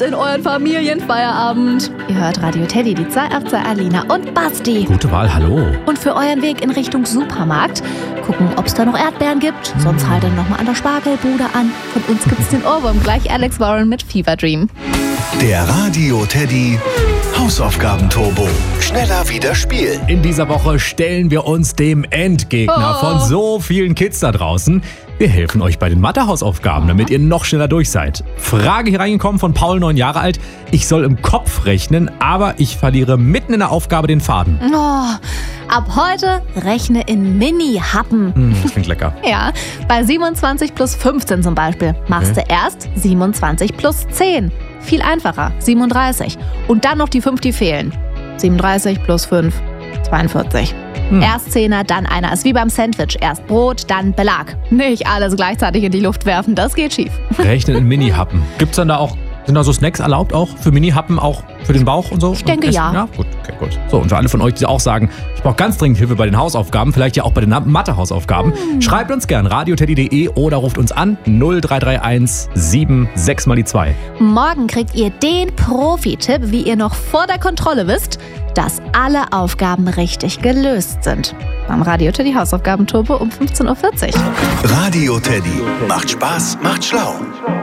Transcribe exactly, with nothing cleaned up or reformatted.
in euren Familienfeierabend. Ihr hört Radio Teddy, die zwei ab zwei Alina und Basti. Gute Wahl, hallo. Und für euren Weg in Richtung Supermarkt gucken, ob es da noch Erdbeeren gibt. Sonst haltet noch mal an der Spargelbude an. Von uns gibt's den Ohrwurm. Gleich Alex Warren mit Fever Dream. Der Radio Teddy Hausaufgaben-Turbo. Schneller wieder spielen. In dieser Woche stellen wir uns dem Endgegner Oh. von so vielen Kids da draußen. Wir helfen euch bei den Mathe-Hausaufgaben, damit ihr noch schneller durch seid. Frage hier reingekommen von Paul, neun Jahre alt. Ich soll im Kopf rechnen, aber ich verliere mitten in der Aufgabe den Faden. Oh, ab heute rechne in Mini-Happen. Hm, das klingt lecker. Ja, bei siebenundzwanzig plus fünfzehn zum Beispiel machst du erst siebenundzwanzig plus zehn. Viel einfacher, siebenunddreißig. Und dann noch die fünf, die fehlen. siebenunddreißig plus fünf, zweiundvierzig. Hm. Erst Zehner, dann Einer. Ist wie beim Sandwich. Erst Brot, dann Belag. Nicht alles gleichzeitig in die Luft werfen, das geht schief. Rechnen in Mini-Happen. Gibt's dann da auch, sind da so Snacks erlaubt auch für Mini-Happen, auch für den Bauch und so? Ich denke, und ja. Ja, gut, okay, gut. So, und für alle von euch, die auch sagen, ich brauche ganz dringend Hilfe bei den Hausaufgaben, vielleicht ja auch bei den Mathe-Hausaufgaben, hm. schreibt uns gern radioteddy punkt de oder ruft uns an null drei drei eins sieben sechs mal die zwei. Morgen kriegt ihr den Profi-Tipp, wie ihr noch vor der Kontrolle wisst, dass alle Aufgaben richtig gelöst sind. Beim Radio Teddy Hausaufgaben-Turbo um fünfzehn Uhr vierzig. Radio Teddy macht Spaß, macht schlau.